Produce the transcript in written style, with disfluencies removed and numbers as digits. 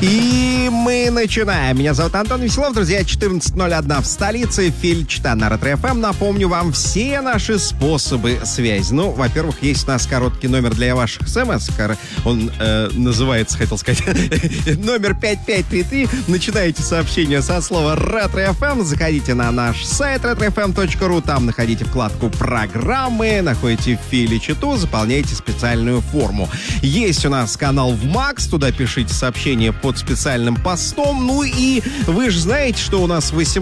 И мы начинаем. Меня зовут Антон Веселов. Друзья, 14:01 в столице. Фильчта на Ретро-ФМ. Напомню вам все наши способы связи. Ну, во-первых, есть у нас короткий номер для ваших смс. Он называется, хотел сказать, номер 5533. Начинаете сообщение со слова Ретро-ФМ. Заходите на наш сайт retrofm.ru. Там находите вкладку «Программы», находите Фильчту, заполняйте специальную форму. Есть у нас канал в Макс. Туда пишите сообщение под специальным постом. Ну и вы же знаете, что у нас 18